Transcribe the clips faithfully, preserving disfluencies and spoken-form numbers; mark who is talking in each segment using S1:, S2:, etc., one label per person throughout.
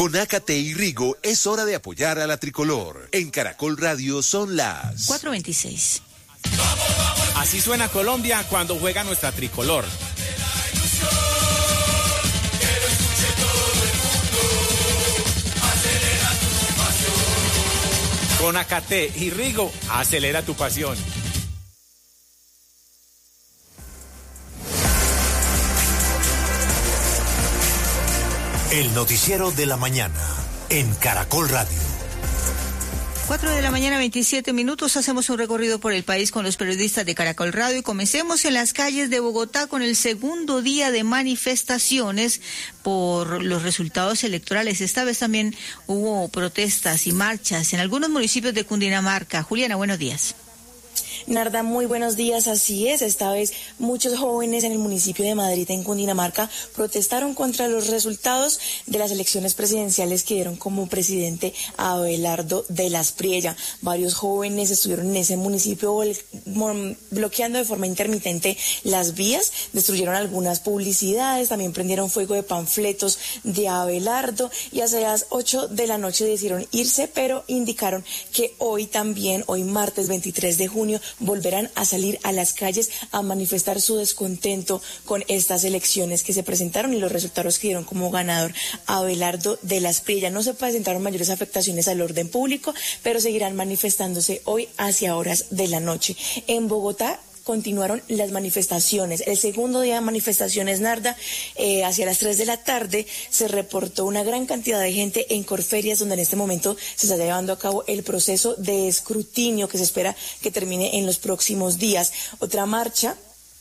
S1: Con Ácate y Rigo es hora de apoyar a la tricolor. En Caracol Radio son las
S2: cuatro veintiséis.
S3: Así suena Colombia cuando juega nuestra tricolor. Con Ácate y Rigo, acelera tu pasión.
S4: El noticiero de la mañana en Caracol Radio.
S2: cuatro de la mañana, veintisiete minutos. Hacemos un recorrido por el país con los periodistas de Caracol Radio y comencemos en las calles de Bogotá con el segundo día de manifestaciones por los resultados electorales. Esta vez también hubo protestas y marchas en algunos municipios de Cundinamarca. Juliana, buenos días.
S5: Narda, muy buenos días, así es, esta vez muchos jóvenes en el municipio de Madrid, en Cundinamarca, protestaron contra los resultados de las elecciones presidenciales que dieron como presidente a Abelardo de las Priella. Varios jóvenes estuvieron en ese municipio bloqueando de forma intermitente las vías, destruyeron algunas publicidades, también prendieron fuego de panfletos de Abelardo y hacia las ocho de la noche decidieron irse, pero indicaron que hoy también, hoy martes veintitrés de junio, volverán a salir a las calles a manifestar su descontento con estas elecciones que se presentaron y los resultados que dieron como ganador a Abelardo de las Priella. No se presentaron mayores afectaciones al orden público, pero seguirán manifestándose hoy hacia horas de la noche. En Bogotá continuaron las manifestaciones. El segundo día de manifestaciones, Narda, eh, hacia las tres de la tarde se reportó una gran cantidad de gente en Corferias, donde en este momento se está llevando a cabo el proceso de escrutinio que se espera que termine en los próximos días. Otra marcha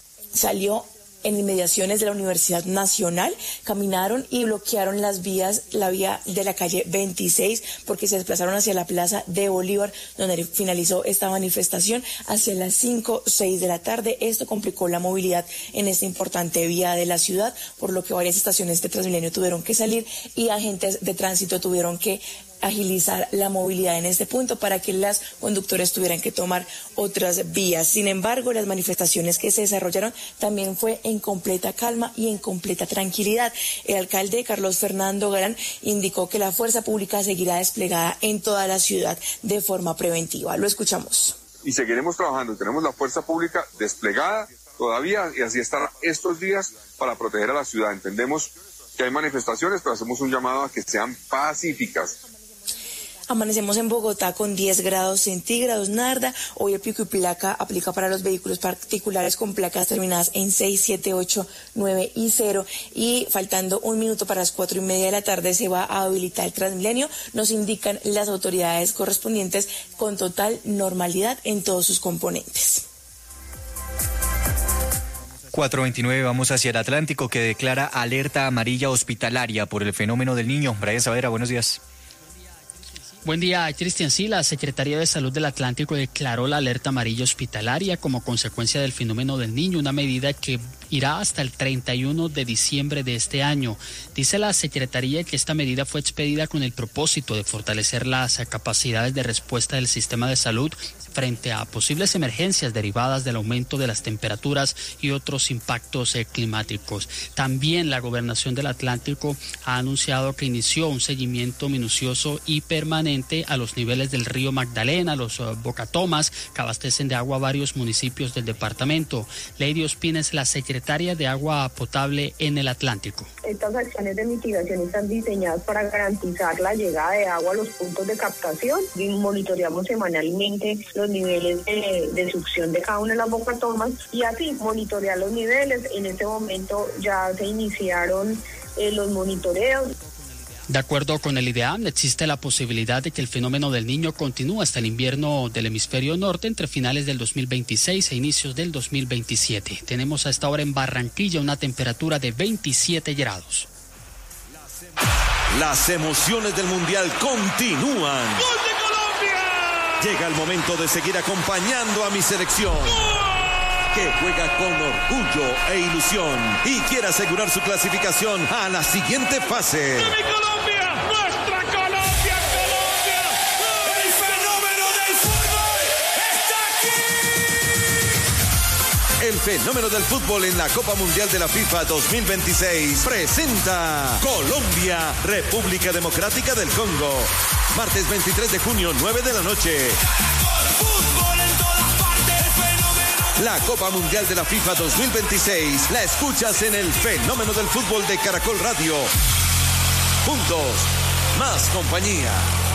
S5: salió en inmediaciones de la Universidad Nacional, caminaron y bloquearon las vías, la vía de la calle veintiséis, porque se desplazaron hacia la Plaza de Bolívar, donde finalizó esta manifestación hacia las cinco o seis de la tarde. Esto complicó la movilidad en esta importante vía de la ciudad, por lo que varias estaciones de Transmilenio tuvieron que salir y agentes de tránsito tuvieron que agilizar la movilidad en este punto para que las conductores tuvieran que tomar otras vías. Sin embargo, las manifestaciones que se desarrollaron también fue en completa calma y en completa tranquilidad. El alcalde Carlos Fernando Galán indicó que la fuerza pública seguirá desplegada en toda la ciudad de forma preventiva. Lo escuchamos.
S6: Y seguiremos trabajando. Tenemos la fuerza pública desplegada todavía y así estará estos días para proteger a la ciudad. Entendemos que hay manifestaciones, pero hacemos un llamado a que sean pacíficas.
S5: Amanecemos en Bogotá con diez grados centígrados, Narda. Hoy el pico y placa aplica para los vehículos particulares con placas terminadas en seis, siete, ocho, nueve y cero. Y faltando un minuto para las cuatro y media de la tarde se va a habilitar el Transmilenio. Nos indican las autoridades correspondientes con total normalidad en todos sus componentes.
S7: cuatro veintinueve, vamos hacia el Atlántico, que declara alerta amarilla hospitalaria por el fenómeno del Niño. Brian Saavedra, buenos días.
S8: Buen día, Cristian. Sí, la Secretaría de Salud del Atlántico declaró la alerta amarilla hospitalaria como consecuencia del fenómeno del Niño, una medida que irá hasta el treinta y uno de diciembre de este año. Dice la Secretaría que esta medida fue expedida con el propósito de fortalecer las capacidades de respuesta del sistema de salud frente a posibles emergencias derivadas del aumento de las temperaturas y otros impactos eh, climáticos. También la Gobernación del Atlántico ha anunciado que inició un seguimiento minucioso y permanente a los niveles del río Magdalena, los uh, bocatomas que abastecen de agua a varios municipios del departamento. Lady Ospina es la secretaria de Agua Potable en el Atlántico.
S9: Estas acciones de mitigación están diseñadas para garantizar la llegada de agua a los puntos de captación y monitoreamos semanalmente los niveles de, de succión de cada una de las bocatomas y así monitorear los niveles. En este momento ya se iniciaron eh, los monitoreos.
S8: De acuerdo con el IDEAM, existe la posibilidad de que el fenómeno del Niño continúe hasta el invierno del hemisferio norte entre finales del dos mil veintiséis e inicios del dos mil veintisiete. Tenemos a esta hora en Barranquilla una temperatura de veintisiete grados.
S1: Las emociones del Mundial continúan.
S10: ¡Gol de Colombia!
S1: Llega el momento de seguir acompañando a mi selección, que juega con orgullo e ilusión y quiere asegurar su clasificación a la siguiente fase.
S10: ¡De mi Colombia! ¡Nuestra Colombia, Colombia! ¡El fenómeno del fútbol está aquí!
S1: El fenómeno del fútbol en la Copa Mundial de la FIFA dos mil veintiséis presenta Colombia, República Democrática del Congo. Martes veintitrés de junio, nueve de la noche.
S10: Fútbol en todas partes, fenómeno.
S1: La Copa Mundial de la FIFA dos mil veintiséis la escuchas en el fenómeno del fútbol de Caracol Radio. Juntos, más compañía.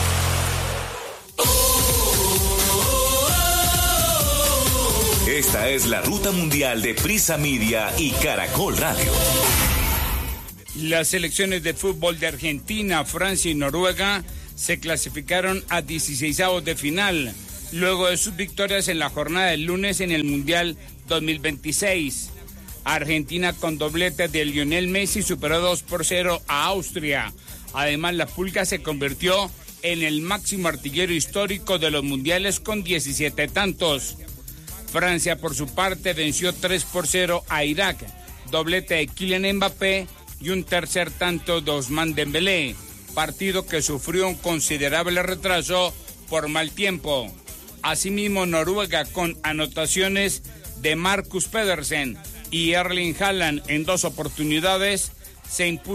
S11: Esta es la ruta mundial de Prisa Media y Caracol Radio.
S12: Las selecciones de fútbol de Argentina, Francia y Noruega se clasificaron a dieciseisavos de final, luego de sus victorias en la jornada del lunes en el Mundial dos mil veintiséis. Argentina, con doblete de Lionel Messi, superó dos por cero a Austria. Además, la Pulga se convirtió en el máximo artillero histórico de los mundiales con diecisiete tantos. Francia, por su parte, venció tres por cero a Irak, doblete de Kylian Mbappé y un tercer tanto de Ousmane Dembélé, partido que sufrió un considerable retraso por mal tiempo. Asimismo, Noruega, con anotaciones de Marcus Pedersen y Erling Haaland en dos oportunidades, se impuso